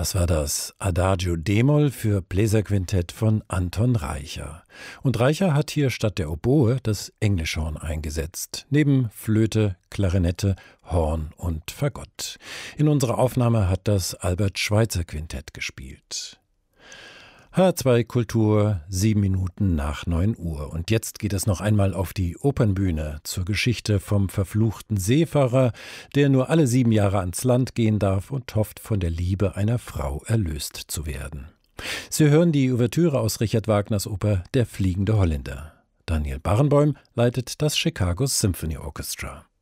Das war das Adagio d-Moll für Bläserquintett von Anton Reicher. Und Reicher hat hier statt der Oboe das Englischhorn eingesetzt, neben Flöte, Klarinette, Horn und Fagott. In unserer Aufnahme hat das Albert-Schweitzer-Quintett gespielt. H2 Kultur, 7 Minuten nach 9 Uhr. Und jetzt geht es noch einmal auf die Opernbühne zur Geschichte vom verfluchten Seefahrer, der nur alle 7 Jahre ans Land gehen darf und hofft, von der Liebe einer Frau erlöst zu werden. Sie hören die Ouvertüre aus Richard Wagners Oper Der fliegende Holländer. Daniel Barenboim leitet das Chicago Symphony Orchestra.